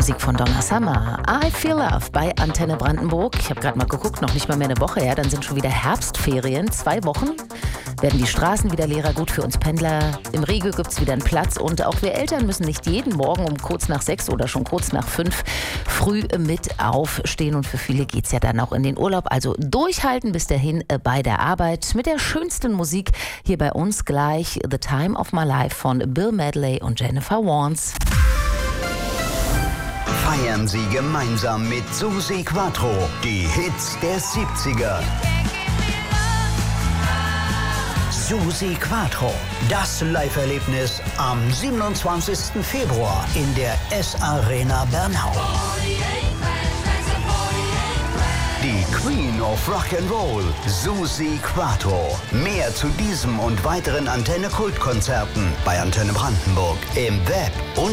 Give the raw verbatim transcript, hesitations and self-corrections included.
Musik von Donna Summer. I Feel Love bei Antenne Brandenburg. Ich habe gerade mal geguckt, noch nicht mal mehr eine Woche her, dann sind schon wieder Herbstferien. Zwei Wochen werden die Straßen wieder leerer, gut für uns Pendler. Im Regio gibt es wieder einen Platz und auch wir Eltern müssen nicht jeden Morgen um kurz nach sechs oder schon kurz nach fünf früh mit aufstehen. Und für viele geht es ja dann auch in den Urlaub. Also durchhalten bis dahin bei der Arbeit mit der schönsten Musik hier bei uns gleich The Time of My Life von Bill Medley und Jennifer Warnes. Feiern Sie gemeinsam mit Susi Quatro die Hits der siebziger. Susi Quatro, das Live-Erlebnis am siebenundzwanzigsten Februar in der S-Arena Bernau. Die Queen of Rock'n'Roll, Susi Quatro. Mehr zu diesem und weiteren Antenne-Kultkonzerten bei Antenne Brandenburg im Web und